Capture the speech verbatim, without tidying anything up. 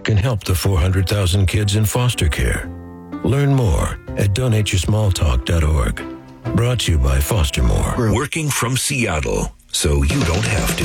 can help the four hundred thousand kids in foster care. Learn more at donate your small talk dot org. Brought to you by Foster More. Working from Seattle, so you don't have to.